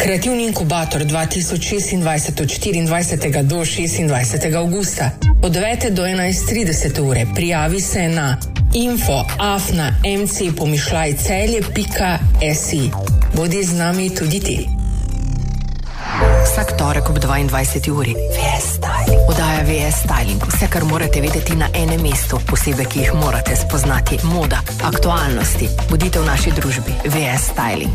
Kreativni inkubator 2026 od 24. do 26. augusta. Od 9. do 11.30 ure prijavi se na info@mcpomišljajcelje.si. Bodi z nami tudi ti. Vsak torek ob 22. uri. VS Styling. Oddaja VS Styling. Vse, kar morate vedeti na enem mestu. Posebej, ki jih morate spoznati. Moda, aktualnosti. Bodite v naši družbi. VS Styling.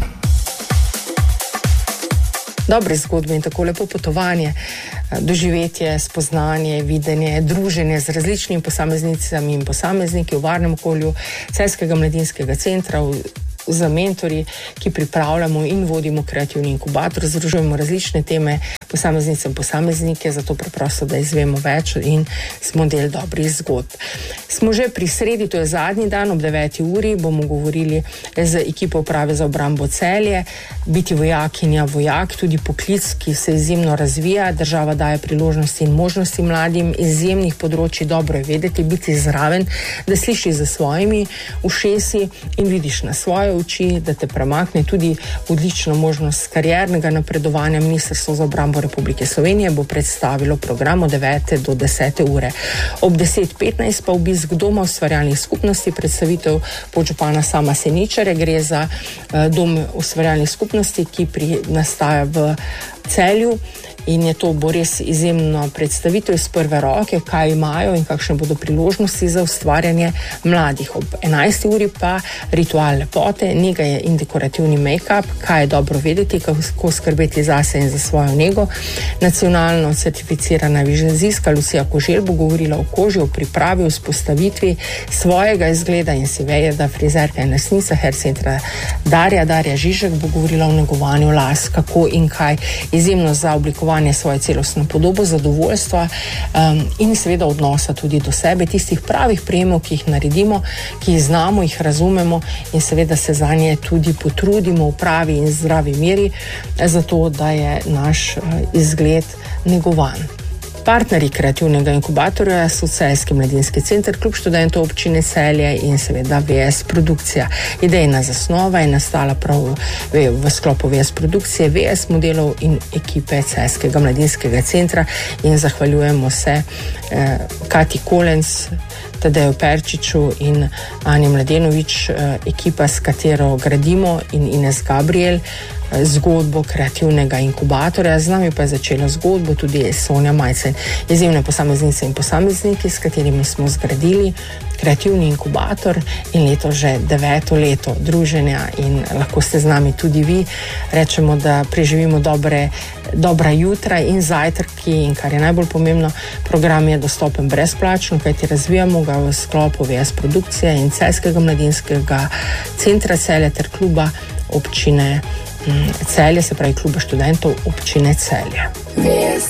Dobre zgodbe in tako lepo potovanje, doživetje, spoznanje, videnje, druženje z različnimi posameznicami in posamezniki v varnem okolju Celjskega mladinskega centra, za mentorji, ki pripravljamo in vodimo kreativni inkubator, združujemo različne teme, posameznice in posameznike, zato preprosto, da izvemo več in smo del dobrih zgodb. Smo že pri sredi, to je zadnji dan, ob 9. uri bomo govorili z ekipo Uprave za obrambo Celje. Biti vojakinja, vojak, tudi poklic, ki se izjemno razvija, država daje priložnosti in možnosti mladim, izjemnih področji dobro je vedeti, biti zraven, da slišiš za svojimi ušesi in vidiš na svoje oči, da te premakne tudi odlično možnost kariernega napredovanja. Ministrstvo za obrambo Republike Slovenije bo predstavilo program od 9. do 10. ure. Ob 10.15 pa obisk Doma ustvarjalnih skupnosti, predstavitev podžupana Sama Seničarja. Gre za dom ustvarjalnih skupnosti, ki nastaja v Celju. In to bo res izjemna predstavitev iz prve roke, kaj imajo in kakšne bodo priložnosti za ustvarjanje mladih. Ob 11. uri pa ritual lepote, nega je in dekorativni make-up, kaj je dobro vedeti, kako skrbeti zase in za svojo nego. Nacionalno certificirana vizionarka Lucija Koželj bo govorila o koži, o pripravi, o vzpostavitvi svojega izgleda in si veje, da frizerka in lastnica hair centra Darja Žižek bo govorila o negovanju las, kako in kaj, izjemno za oblikovanje svoje celostne podobo, zadovoljstva in seveda odnosa tudi do sebe, tistih pravih prijemov, ki jih naredimo, ki jih znamo, jih razumemo in seveda se za nje tudi potrudimo v pravi in zdravi meri, zato da je naš izgled negovan. Partnerji kreativnega inkubatorja so Celjski mladinski center, Klub študentov občine Celje in seveda VS produkcija. Idejna zasnova je nastala prav v sklopu VS produkcije, VS modelov in ekipe Celjskega mladinskega centra in zahvaljujemo se Kati Kolenc, Tadeju Perčiču in Ani Mladenovič, ekipa, s katero gradimo, in Ines Gabriel, zgodbo kreativnega inkubatorja. Z nami pa je začela zgodbo tudi Sonja Majcen, izjemne posameznice in posamezniki, s katerimi smo zgradili kreativni inkubator in leto že 9. leto druženja in lahko ste z nami tudi vi. Rečemo, da preživimo dobra jutra in zajtrki in kar je najbolj pomembno, program je dostopen brezplačno, kajti razvijamo ga v sklopu VS produkcije in Celjskega mladinskega centra Celje ter kluba občine Celje, se pravi Kluba študentov občine Celje.